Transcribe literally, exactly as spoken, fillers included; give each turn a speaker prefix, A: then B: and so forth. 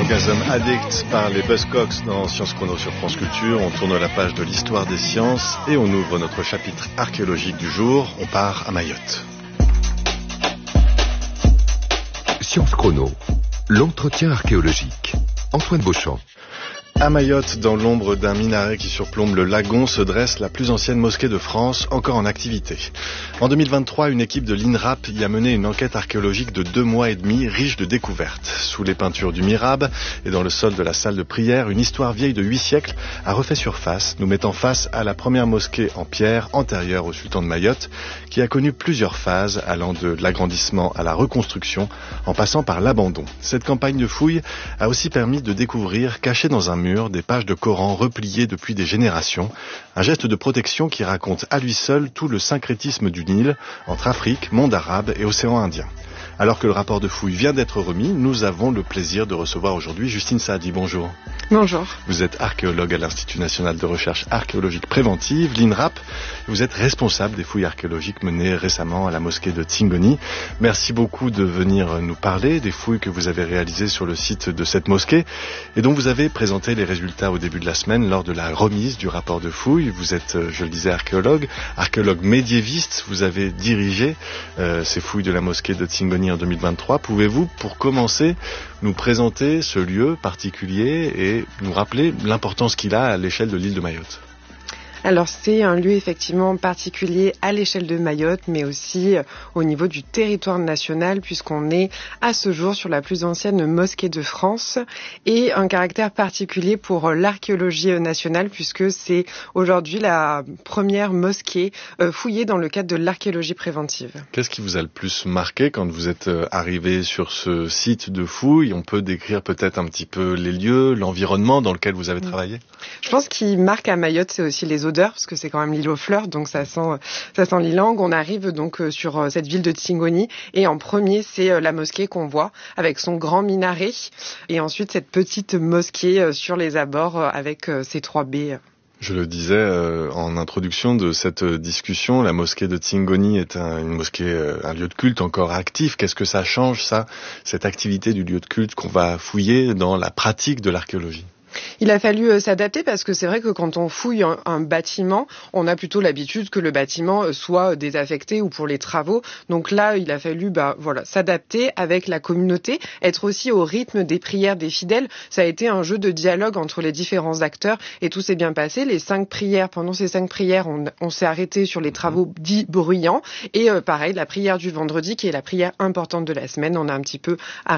A: Orgasm Addict par les Buzzcocks dans Sciences Chrono sur France Culture. On tourne la page de l'histoire des sciences et on ouvre notre chapitre archéologique du jour. On part à Mayotte.
B: Sciences Chrono, l'entretien archéologique. Antoine Beauchamp.
A: À Mayotte, dans l'ombre d'un minaret qui surplombe le lagon, se dresse la plus ancienne mosquée de France, encore en activité. En deux mille vingt-trois, une équipe de l'INRAP y a mené une enquête archéologique de deux mois et demi, riche de découvertes. Sous les peintures du mihrab et dans le sol de la salle de prière, une histoire vieille de huit siècles a refait surface, nous mettant face à la première mosquée en pierre antérieure au sultan de Mayotte, qui a connu plusieurs phases, allant de l'agrandissement à la reconstruction, en passant par l'abandon. Cette campagne de fouilles a aussi permis de découvrir, caché dans un mur, des pages de Coran repliées depuis des générations. Un geste de protection qui raconte à lui seul tout le syncrétisme du Nil entre Afrique, monde arabe et océan Indien. Alors que le rapport de fouille vient d'être remis, nous avons le plaisir de recevoir aujourd'hui Justine Saadi. Bonjour.
C: Bonjour.
A: Vous êtes archéologue à l'Institut national de recherche archéologique préventive, l'INRAP. Vous êtes responsable des fouilles archéologiques menées récemment à la mosquée de Tingoni. Merci beaucoup de venir nous parler des fouilles que vous avez réalisées sur le site de cette mosquée et dont vous avez présenté les résultats au début de la semaine lors de la remise du rapport de fouilles. Vous êtes, je le disais, archéologue, archéologue médiéviste. Vous avez dirigé euh, ces fouilles de la mosquée de Tingoni en deux mille vingt-trois. Pouvez-vous, pour commencer, nous présenter ce lieu particulier et nous rappeler l'importance qu'il a à l'échelle de l'île de Mayotte?
C: Alors c'est un lieu effectivement particulier à l'échelle de Mayotte, mais aussi au niveau du territoire national, puisqu'on est à ce jour sur la plus ancienne mosquée de France, et un caractère particulier pour l'archéologie nationale, puisque c'est aujourd'hui la première mosquée fouillée dans le cadre de l'archéologie préventive.
A: Qu'est-ce qui vous a le plus marqué quand vous êtes arrivé sur ce site de fouilles? On peut décrire peut-être un petit peu les lieux, l'environnement dans lequel vous avez travaillé?
C: Je pense qu'il marque à Mayotte, c'est aussi les odeurs, parce que c'est quand même l'île aux fleurs, donc ça sent, ça sent l'ilang. On arrive donc sur cette ville de Tingoni, et en premier, c'est la mosquée qu'on voit, avec son grand minaret, et ensuite cette petite mosquée sur les abords, avec ses trois baies.
A: Je le disais euh, en introduction de cette discussion, la mosquée de Tingoni est un, une mosquée, euh, un lieu de culte encore actif. Qu'est-ce que ça change, ça, cette activité du lieu de culte qu'on va fouiller dans la pratique de l'archéologie?
C: Il a fallu euh, s'adapter parce que c'est vrai que quand on fouille un, un bâtiment, on a plutôt l'habitude que le bâtiment soit désaffecté ou pour les travaux. Donc là, il a fallu bah, voilà, s'adapter avec la communauté, être aussi au rythme des prières des fidèles. Ça a été un jeu de dialogue entre les différents acteurs et tout s'est bien passé. Les cinq prières, pendant ces cinq prières, on, on s'est arrêté sur les travaux dits bruyants. Et euh, pareil, la prière du vendredi, qui est la prière importante de la semaine, on a un petit peu